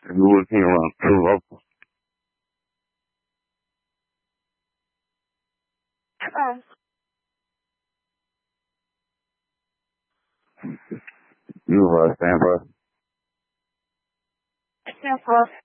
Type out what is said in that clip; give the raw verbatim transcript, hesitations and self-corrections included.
You looking around two levels. Oh. You uh, stand for? Stand for.